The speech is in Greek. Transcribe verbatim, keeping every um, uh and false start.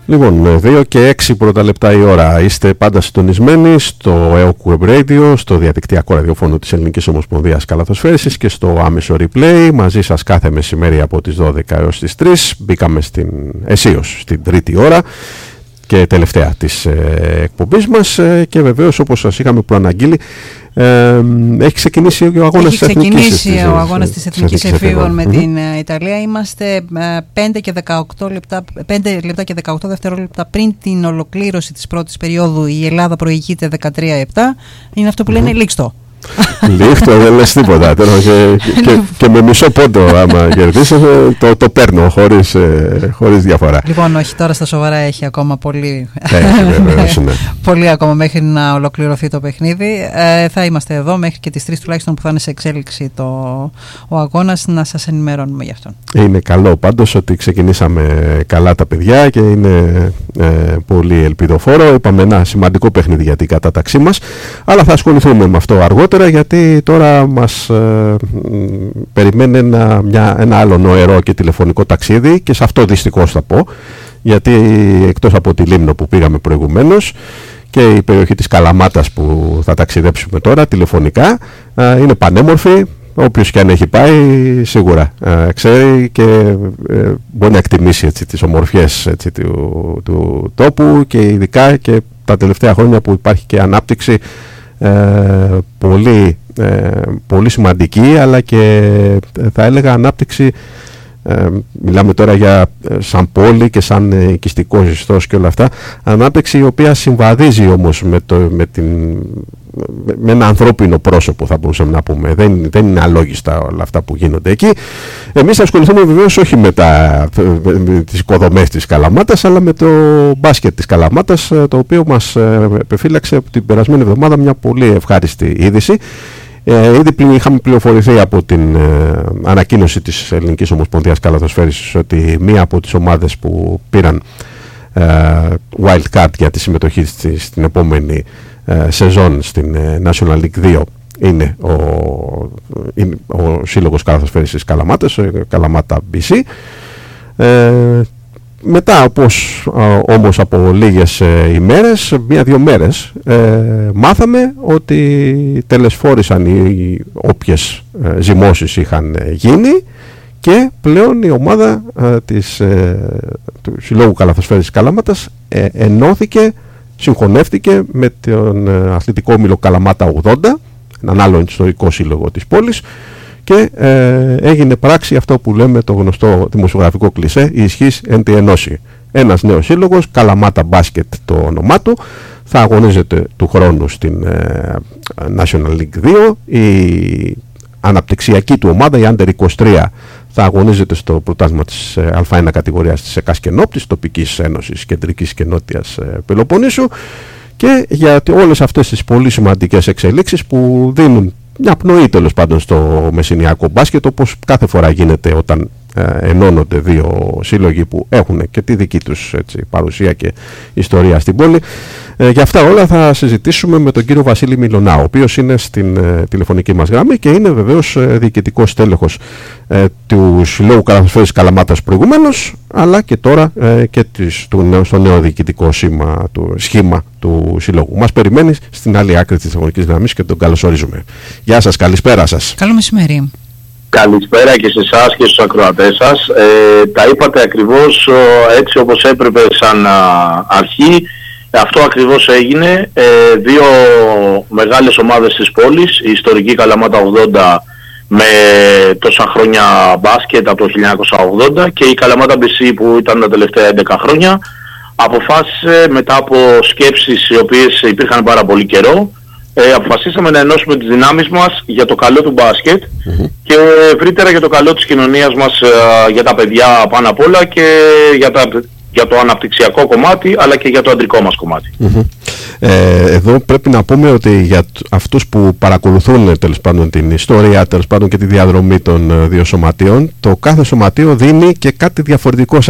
Λοιπόν, δύο και έξι πρώτα λεπτά η ώρα. Είστε πάντα συντονισμένοι στο ι ο σι Web Radio, στο διαδικτυακό ραδιόφωνο της Ελληνικής Ομοσπονδίας Καλαθοσφαίρισης και στο άμεσο replay. Μαζί σας κάθε μεσημέρι από τις δώδεκα έως τις τρεις. Μπήκαμε στην, αισίως στην τρίτη ώρα και τελευταία της ε, εκπομπής μας ε, και βεβαίως, όπως σας είχαμε προαναγγείλει, ε, έχει ξεκινήσει ο αγώνας έχει της Εθνικής. Έχει ξεκινήσει ο αγώνας της Εθνικής Εφήβων με mm-hmm. την ε, Ιταλία. Είμαστε ε, πέντε και δεκαοκτώ λεπτά, πέντε λεπτά και δεκαοκτώ δευτερόλεπτα πριν την ολοκλήρωση της πρώτης περίοδου. Η Ελλάδα προηγείται δεκατρία επτά. Είναι αυτό που λένε mm-hmm. λήξτο. Λίχτο, δεν λες τίποτα. Και, και, και με μισό πόντο, άμα κερδίσει, το, το παίρνω χωρίς, ε, χωρίς διαφορά. Λοιπόν, όχι, τώρα στα σοβαρά έχει ακόμα πολύ, έχει, βεβαίως, ναι. πολύ ακόμα μέχρι να ολοκληρωθεί το παιχνίδι. Ε, θα είμαστε εδώ μέχρι και τις τρεις τουλάχιστον που θα είναι σε εξέλιξη το, ο αγώνας, να σας ενημερώνουμε γι' αυτό. Είναι καλό πάντως ότι ξεκινήσαμε καλά τα παιδιά και είναι ε, πολύ ελπιδοφόρο. Είπαμε ένα σημαντικό παιχνίδι για την κατάταξή μας, αλλά θα ασχοληθούμε με αυτό αργότερα, γιατί τώρα μας ε, περιμένει ένα, μια, ένα άλλο νοερό και τηλεφωνικό ταξίδι, και σε αυτό δυστυχώς θα πω, γιατί εκτός από τη Λίμνο που πήγαμε προηγουμένως και η περιοχή της Καλαμάτας που θα ταξιδέψουμε τώρα τηλεφωνικά ε, είναι πανέμορφη. Όποιος και αν έχει πάει σίγουρα ε, ξέρει και ε, μπορεί να εκτιμήσει, έτσι, τις ομορφιές, έτσι, του, του τόπου, και ειδικά και τα τελευταία χρόνια που υπάρχει και ανάπτυξη Ε, πολύ, ε, πολύ σημαντική, αλλά και ε, θα έλεγα ανάπτυξη, ε, μιλάμε τώρα για ε, σαν πόλη και σαν ε, οικιστικός ιστός και όλα αυτά, ανάπτυξη η οποία συμβαδίζει όμως με, το, με, την, με ένα ανθρώπινο πρόσωπο, θα μπορούσαμε να πούμε. Δεν, δεν είναι αλόγιστα όλα αυτά που γίνονται εκεί. Εμείς θα ασχοληθούμε βεβαίως όχι με, τα, με τις οικοδομές της Καλαμάτας, αλλά με το μπάσκετ της Καλαμάτας, το οποίο μας επεφύλαξε από την περασμένη εβδομάδα μια πολύ ευχάριστη είδηση. Ε, ήδη πλην, είχαμε πληροφορηθεί από την ε, ανακοίνωση της Ελληνικής Ομοσπονδίας Καλαθοσφαίρισης ότι μία από τις ομάδες που πήραν ε, wild card για τη συμμετοχή στη, στην επόμενη ε, σεζόν στην ε, National League δύο είναι ο, είναι ο Σύλλογος Καλαθοσφαίρισης Καλαμάτας, Καλαμάτα μπι σι. Ε, μετά, όπως α, όμως από λίγες ε, ημέρες, μία-δύο μέρες, ε, μάθαμε ότι τελεσφόρησαν οι, οι όποιες ε, ζυμώσεις είχαν ε, γίνει, και πλέον η ομάδα ε, της, ε, του Συλλόγου Καλαθοσφαίρισης Καλαμάτας ε, ενώθηκε, συγχωνεύτηκε με τον ε, αθλητικό όμιλο Καλαμάτα ογδόντα, έναν άλλο ιστορικό σύλλογο της πόλης, και ε, έγινε πράξη αυτό που λέμε το γνωστό δημοσιογραφικό κλισέ, η ισχύς εν τη ενώση. Ένας νέος σύλλογος, Καλαμάτα Μπάσκετ το όνομά του, θα αγωνίζεται του χρόνου στην ε, National League δύο. Η αναπτυξιακή του ομάδα, η Under είκοσι τρία, θα αγωνίζεται στο πρωτάθλημα της ε, Α ένα κατηγορίας της ΕΚΑΣ Κενόπ, της τοπικής ένωσης Κεντρικής και Νότιας ε, Πελοποννήσου, και για όλες αυτές τις πολύ σημαντικές εξελίξεις που δίνουν μια πνοή, τέλος πάντων, στο μεσηνιακό μπάσκετ, όπως κάθε φορά γίνεται όταν ε, ενώνονται δύο σύλλογοι που έχουν και τη δική τους, έτσι, παρουσία και ιστορία στην πόλη. Ε, για αυτά όλα θα συζητήσουμε με τον κύριο Βασίλη Μιλωνά, ο οποίος είναι στην ε, τηλεφωνική μας γραμμή και είναι βεβαίως ε, διοικητικός τέλεχος ε, του Συλλόγου Καλαθοσφαίρισης Καλαμάτας προηγουμένως, αλλά και τώρα ε, και της, του, στο νέο διοικητικό σήμα, του, σχήμα του Συλλόγου. Μας περιμένει στην άλλη άκρη της τηλεφωνικής γραμμής και τον καλωσορίζουμε. Γεια σας, καλησπέρα σας. Καλό μεσημέρι. Καλησπέρα και σε εσάς και στους ακροατές σας. Ε, τα είπατε ακριβώς έτσι όπως έπρεπε σαν α, αρχή. Αυτό ακριβώς έγινε. Ε, δύο μεγάλες ομάδες της πόλης, η ιστορική Καλαμάτα ογδόντα με τόσα χρόνια μπάσκετ από το χίλια εννιακόσια ογδόντα, και η Καλαμάτα μπι σι που ήταν τα τελευταία έντεκα χρόνια, αποφάσισε μετά από σκέψεις οι οποίες υπήρχαν πάρα πολύ καιρό, Ε, αποφασίσαμε να ενώσουμε τις δυνάμεις μας για το καλό του μπάσκετ mm-hmm. και ευρύτερα για το καλό της κοινωνίας μας, ε, για τα παιδιά πάνω απ' όλα, και για, τα, για το αναπτυξιακό κομμάτι, αλλά και για το αντρικό μας κομμάτι. Mm-hmm. Ε, εδώ πρέπει να πούμε ότι για αυτούς που παρακολουθούν, τέλος πάντων, την ιστορία, τέλος πάντων, και τη διαδρομή των δύο σωματείων, το κάθε σωματείο δίνει και κάτι διαφορετικό